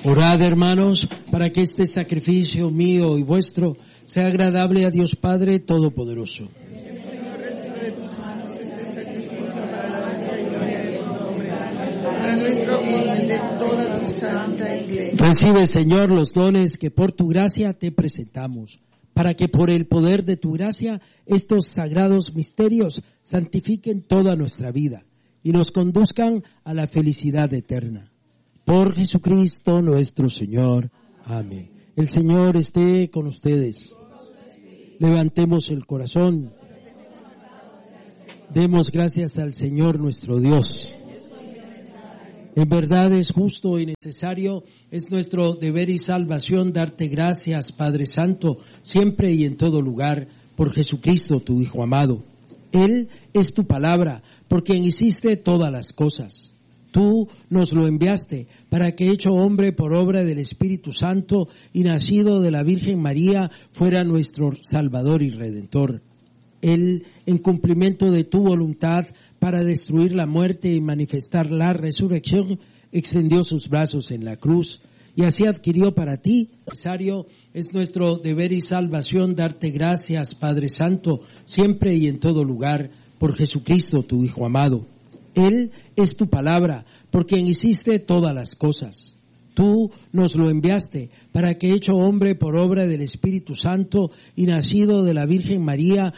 Orad, hermanos, para que este sacrificio mío y vuestro sea agradable a Dios Padre Todopoderoso. El Señor recibe de tus manos este sacrificio para alabanza y gloria de tu nombre, para nuestro bien y el de toda tu santa Iglesia. Recibe, Señor, los dones que por tu gracia te presentamos, para que por el poder de tu gracia estos sagrados misterios santifiquen toda nuestra vida y nos conduzcan a la felicidad eterna. Por Jesucristo nuestro Señor. Amén. El Señor esté con ustedes. Levantemos el corazón. Demos gracias al Señor nuestro Dios. En verdad es justo y necesario, es nuestro deber y salvación darte gracias, Padre Santo, siempre y en todo lugar, por Jesucristo, tu Hijo amado. Él es tu palabra, por quien hiciste todas las cosas. Tú nos lo enviaste para que, hecho hombre por obra del Espíritu Santo y nacido de la Virgen María, fuera nuestro Salvador y Redentor. Él, en cumplimiento de tu voluntad para destruir la muerte y manifestar la resurrección, extendió sus brazos en la cruz y así adquirió para ti. Necesario es nuestro deber y salvación darte gracias, Padre Santo, siempre y en todo lugar, por Jesucristo, tu Hijo amado. Él es tu palabra, por quien hiciste todas las cosas. Tú nos lo enviaste para que, hecho hombre por obra del Espíritu Santo y nacido de la Virgen María,